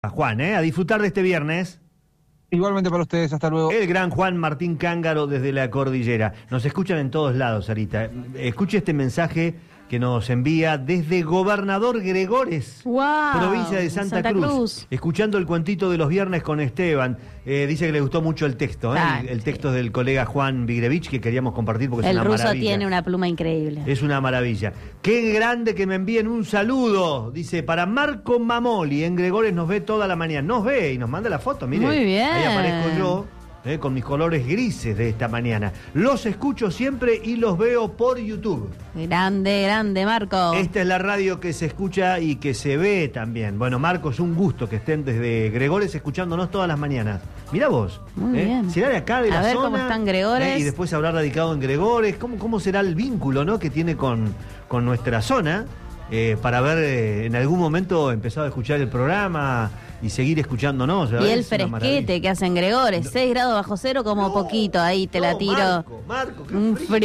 A Juan, a disfrutar de este viernes. Igualmente para ustedes, hasta luego. El gran Juan Martín Cángaro desde la cordillera. Nos escuchan en todos lados, Sarita. Escuche este mensaje que nos envía desde Gobernador Gregores, wow, provincia de Santa Cruz. Escuchando el cuentito de los viernes con Esteban. Dice que le gustó mucho el texto, el texto del colega Juan Vigrevich, que queríamos compartir porque es una maravilla. El ruso tiene una pluma increíble. Es una maravilla. Qué grande que me envíen un saludo. Dice, para Marco Mamoli, en Gregores nos ve toda la mañana. Nos ve y nos manda la foto, mire. Muy bien. Ahí aparezco yo. Con mis colores grises de esta mañana. Los escucho siempre y los veo por YouTube. Grande, grande, Marco. Esta es la radio que se escucha y que se ve también. Bueno, Marco, es un gusto que estén desde Gregores escuchándonos todas las mañanas. Mirá vos. Muy bien. Será de acá, de la zona. A ver cómo están Gregores. Y después habrá radicado en Gregores. ¿Cómo será el vínculo, ¿no?, que tiene con nuestra zona? Para haber en algún momento empezado a escuchar el programa y seguir escuchándonos. Y el fresquete que hacen Gregores, 6 grados bajo cero, como poquito, ahí te la tiro. Marco, qué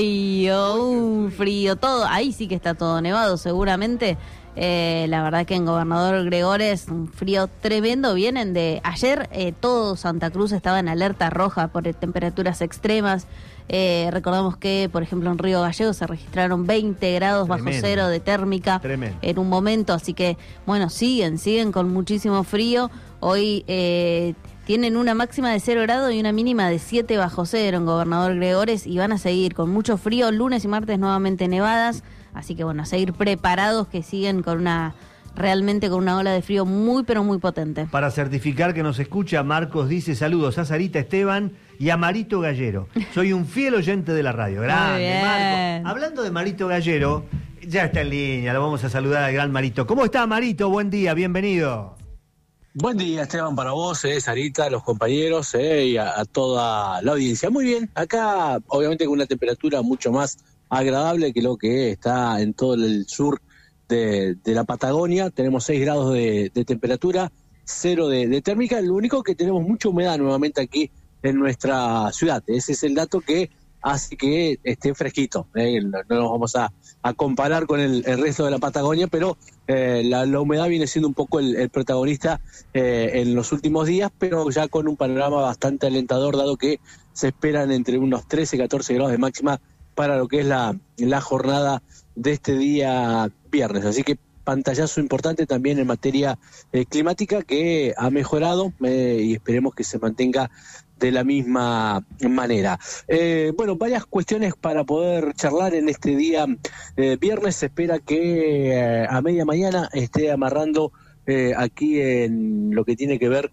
un frío, todo, ahí sí que está todo nevado seguramente. La verdad que en Gobernador Gregores, un frío tremendo. Vienen de ayer, todo Santa Cruz estaba en alerta roja por temperaturas extremas. Recordamos que, por ejemplo, en Río Gallegos se registraron 20 grados bajo cero de térmica en un momento, así que, bueno, siguen con muchísimo frío. Hoy tienen una máxima de 0 grados y una mínima de 7 bajo cero en Gobernador Gregores y van a seguir con mucho frío. Lunes y martes nuevamente nevadas, así que, bueno, a seguir preparados, que siguen realmente con una ola de frío muy, pero muy potente. Para certificar que nos escucha, Marcos dice, saludos a Sarita, Esteban y a Marito Gallero. Soy un fiel oyente de la radio. Grande, Marco. Hablando de Marito Gallero, ya está en línea, lo vamos a saludar al gran Marito. ¿Cómo está, Marito? Buen día, bienvenido. Buen día, Esteban, para vos, Sarita, los compañeros y a toda la audiencia. Muy bien, acá obviamente con una temperatura mucho más agradable que lo que está en todo el sur de la Patagonia. Tenemos 6 grados de temperatura, 0 de térmica. Lo único que tenemos mucha humedad nuevamente aquí en nuestra ciudad. Ese es el dato que hace que esté fresquito. No nos vamos a comparar con el resto de la Patagonia, pero la humedad viene siendo un poco el protagonista en los últimos días, pero ya con un panorama bastante alentador, dado que se esperan entre unos 13 y 14 grados de máxima para lo que es la jornada de este día viernes. Así que pantallazo importante también en materia climática, que ha mejorado y esperemos que se mantenga de la misma manera. Bueno, varias cuestiones para poder charlar en este día viernes. Se espera que a media mañana esté amarrando aquí en lo que tiene que ver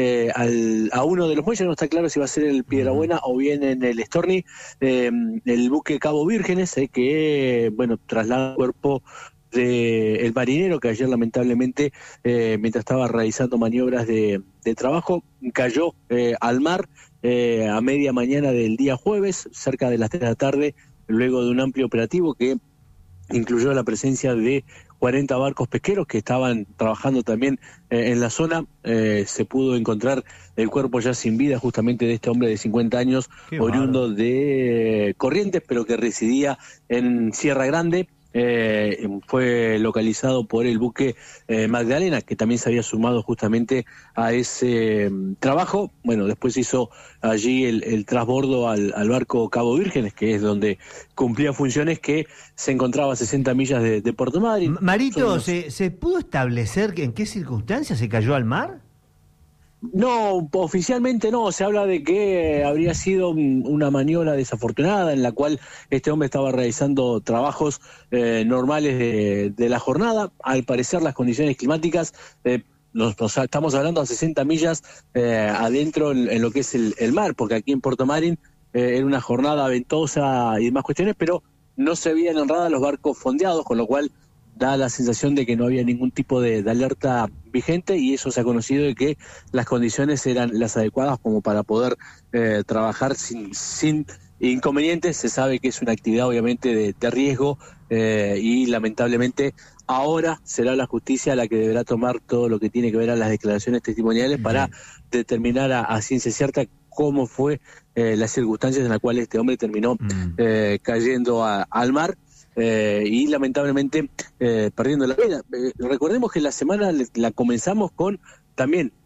a uno de los muelles. No está claro si va a ser el Piedrabuena o bien en el Storni, el buque Cabo Vírgenes, que, bueno, traslada el cuerpo del marinero que ayer lamentablemente, mientras estaba realizando maniobras de trabajo, cayó al mar a media mañana del día jueves, cerca de las 3 de la tarde, luego de un amplio operativo que incluyó la presencia de 40 barcos pesqueros que estaban trabajando también en la zona. Se pudo encontrar el cuerpo ya sin vida justamente de este hombre de 50 años, oriundo de Corrientes, pero que residía en Sierra Grande. Fue localizado por el buque Magdalena, que también se había sumado justamente a ese trabajo. Bueno, después hizo allí el trasbordo al barco Cabo Vírgenes, que es donde cumplía funciones, que se encontraba a 60 millas de Puerto Madryn. Marito, ¿se pudo establecer en qué circunstancias se cayó al mar? No, oficialmente no. Se habla de que habría sido una maniobra desafortunada en la cual este hombre estaba realizando trabajos normales de la jornada. Al parecer las condiciones climáticas, estamos hablando a 60 millas adentro en lo que es el mar, porque aquí en Puerto Madryn era una jornada ventosa y demás cuestiones, pero no se veían en rada los barcos fondeados, con lo cual da la sensación de que no había ningún tipo de alerta vigente, y eso se ha conocido de que las condiciones eran las adecuadas como para poder trabajar sin inconvenientes. Se sabe que es una actividad obviamente de riesgo y lamentablemente ahora será la justicia la que deberá tomar todo lo que tiene que ver a las declaraciones testimoniales para determinar a ciencia cierta cómo fue las circunstancias en las cuales este hombre terminó cayendo al mar. Y lamentablemente perdiendo la vida. Recordemos que la semana la comenzamos con también